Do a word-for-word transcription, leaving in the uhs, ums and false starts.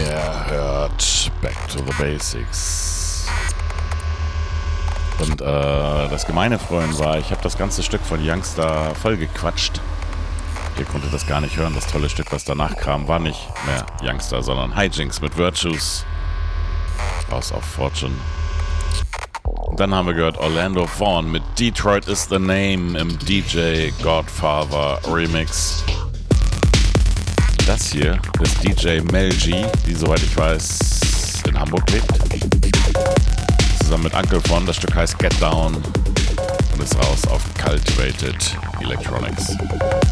Ihr hört Back to the Basics. Und äh, das gemeine, Freund, war, ich habe das ganze Stück von Youngster vollgequatscht. Ihr konntet das gar nicht hören. Das tolle Stück, was danach kam, war nicht mehr Youngster, sondern Hijinks mit Virtues aus auf Fortune. Und dann haben wir gehört Orlando Vaughn mit Detroit is the Name im D J Godfather Remix. Das hier ist D J Mel G, die, soweit ich weiß, in Hamburg lebt. Zusammen mit Uncle Von, das Stück heißt Get Down und ist raus auf Cultivated Electronics.